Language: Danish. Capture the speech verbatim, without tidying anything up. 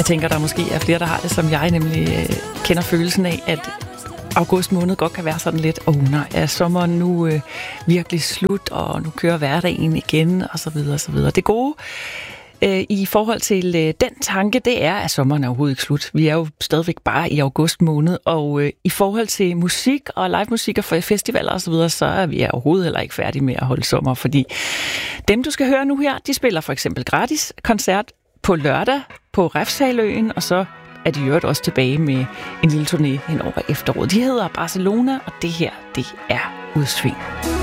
Jeg tænker, der måske er flere, der har det, som jeg nemlig øh, kender følelsen af, at august måned godt kan være sådan lidt, åh oh, nej, er sommeren nu øh, virkelig slut, og nu kører hverdagen igen, og så videre, og så videre. Det gode øh, i forhold til øh, den tanke, det er, at sommeren er overhovedet ikke slut. Vi er jo stadigvæk bare i august måned, og øh, i forhold til musik og live musik og festivaler og så videre, så er vi overhovedet heller ikke færdige med at holde sommer, fordi dem, du skal høre nu her, de spiller for eksempel gratis koncert på lørdag på Refshaleøen, og så er de jo også tilbage med en lille turné hen over efteråret. De hedder Barcelona, og det her, det er Udsving.